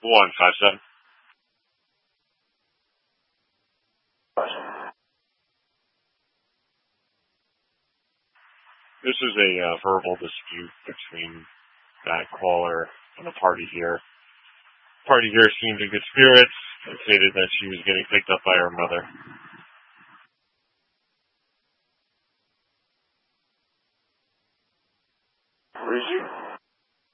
157. This is a verbal dispute between that caller and the party here. The party here seemed in good spirits and stated that she was getting picked up by her mother.